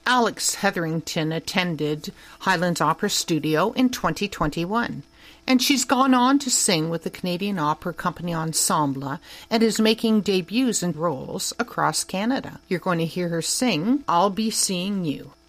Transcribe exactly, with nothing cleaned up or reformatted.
Alex Hetherington attended Highlands Opera Studio in twenty twenty-one, and she's gone on to sing with the Canadian Opera Company Ensemble and is making debuts in roles across Canada. You're going to hear her sing I'll Be Seeing You.